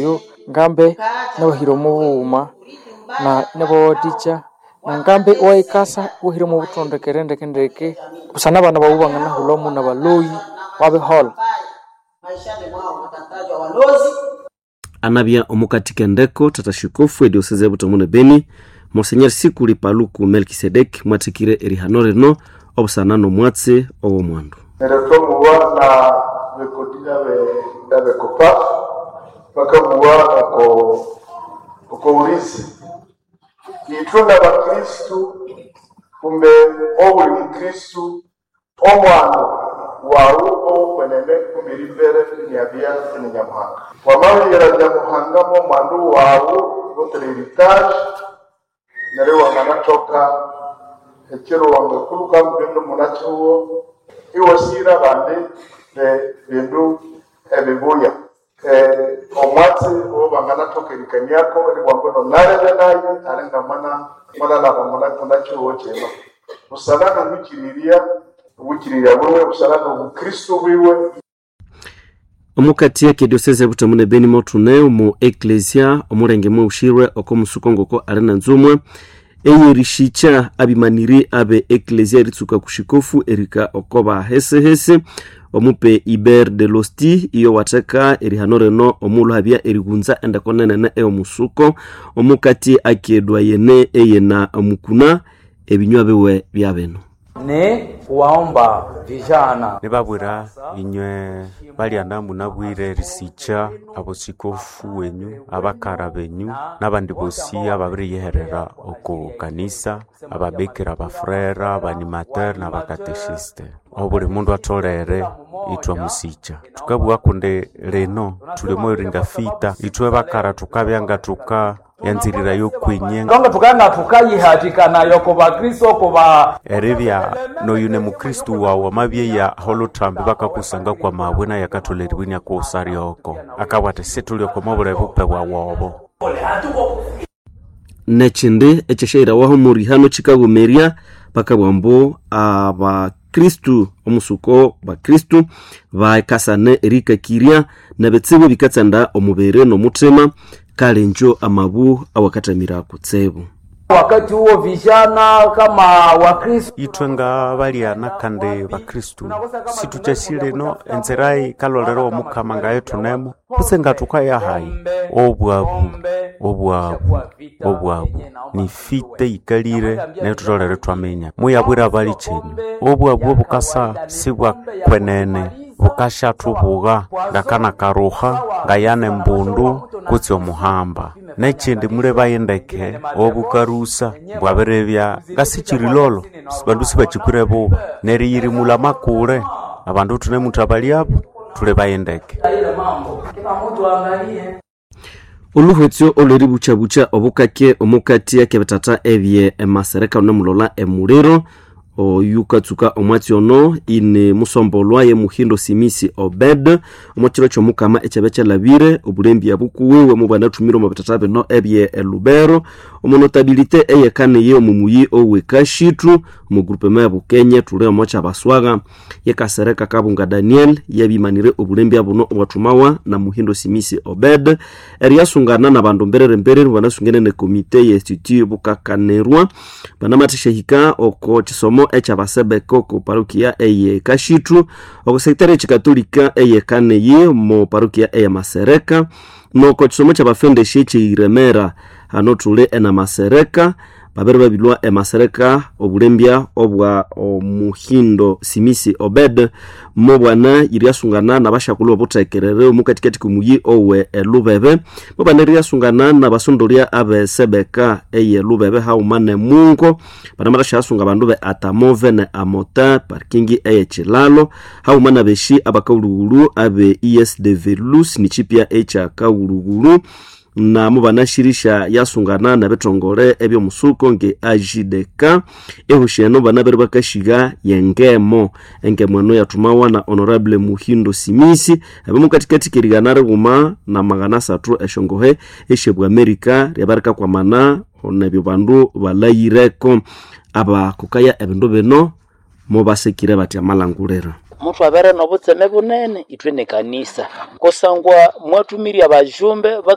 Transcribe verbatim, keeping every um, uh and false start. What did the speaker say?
oyo ngambe nabahiro mubuuma na nebo teacher na ngambe waikasa uhiro mu butondekere ndeke ndeke kusana bana babubanga na hulomu na baloyi wabe hall anabia omukatike ndeko tatashikofu edioseze ya butamune Beni Monseigneur Sikuli Paluku Melkisedek mwatikire erihanoreno obusanano mwatse owo mwandu Neretomuwa na bekotina be be kopa bakamuwa ko ko urizi nitunda ba Kristo kumbe obuli mkristo omwana waruko kwenene kumilibere nyabia n'inyamuhanga wamawira nyamuhanga mo mwandu wawo boteriritage narewa natoka ekero wange kuluka mbendo munachuo iwasira bande de bindu ebibuya eh omwatsi obangana toka ikanyako ribwangono narebe nayo arenga mana mana na bamona kunachuo chema usalana mukiriria wikiriria bwe usalana ubukristo bwiwe omukati yake diocese ya Butamune Beni motune mu ecclesia omurenge mu ushirwe okomusukongoko arena nzumwe eyirishicha abimaniri abe ecclesia ritsuka kushikofu erika okoba hese hese omupe Iber de Losti iyo wateka erihanoreno omulu habia erigunza enda konenene e omusuko omukati akedwa yene eyena omukuna ebinywa bewe byabeno ne waomba vijana nebabwira inywe bali andamu nabwire risicha abosikofu wenyu abakara benyu nabandi bosi ababiri yeherera oko kanisa ababekera abafrera abanimateur n'abakatechiste obuli mundu atolere itwa musicha tukabwa kunde reno tulemo ringa fita itwe bakara tukabyanga tuka yanzirira yo kwenyenga ngonga tukanga tukayihatika nayo ko ba Kristo ko ba erevya no yune mu Kristo wawo mabye ya holotambe bakakusanga kwa mabwena ya katoleribini ya kusari oko akabate setulyo ko mabure bupe wawo nechinde echesheira waho muri hano Chicago Meria bakabwambo aba Kristo omusuko ba Kristo ba kasane erika kiria na betsebo bikatsanda omubere no mutrema kalenjo amabu awakatamira kutsebo wakati huo vijana kama wakristo itwenga baliana kande bakristo situchashile no enzerai kalolero omukama ngaye tunemo kusenga tukaya hai obwabu obwabu obwabu ni fite ikalire ne tutolere twamenya muyabwira bali chenyu obwabu obukasa sibwa kwenene bukasha tubuga ngakana karuha ngayane mbundu kutsi omuhamba nechindi mure bayendeke obukarusa bwaberebya gasichirilolo bandu sibachikure buba neri yiri mula makure abandu tune mutabali abo tule bayendeke oluhwetyo oleri bucha bucha obukake omukati yake betata ebye emasereka nomulola emulero oyukatsuka omwati ono ine musombolwa ye muhindo simisi Obed omwachiro chomukama echabecha labire obulembi abukuwe mubana tumiro mabetatabe no ebye elubero omonotabilite eyekane ye omumuyi owekashitu mu groupe mabu Kenya tule omwacha baswaga yekasereka kabunga Daniel yabimanire obulembi abuno obwatumawa na muhindo simisi Obed eriyasungana na bandu mberere mberere banasungene ne komite ye institut bukakanerwa banamatisha hika oko chisomo echa basebeko ko parokia eye kashitu oko sekretari chikatolika eye kane ye mo parokia eye masereka no ko chisomo cha bafende sheche iremera hanotule ena masereka babere babilwa e masereka obulembya obwa omuhindo simisi Obed mo bwana iriasungana na bashakulu obutekerere mukatikati kumuyi owe elubebe mo bwana iriasungana na basondolia abe sebeka eye lubebe haumane mungo banamara shasunga bandu be atamove ne amota parkingi eye chilalo haumana beshi abakaulugulu abe E S de Velus ni chipia echa kaulugulu na mubanashirisha yasungana na betongole ebyo musuko nge A J D K ehusheno banabere bakashiga yengemo engemo no yatumawa na honorable Muhindo Simisi abamu katikati kiriganare guma na magana satu eshongohe eshebwa America yabaraka kwa mana onebyo bandu balayireko aba kukaya ebindu beno mo basekire bati amalangurera Mutu abere no butseme bunene itwe ne kanisa kosangwa mwatumiri abajumbe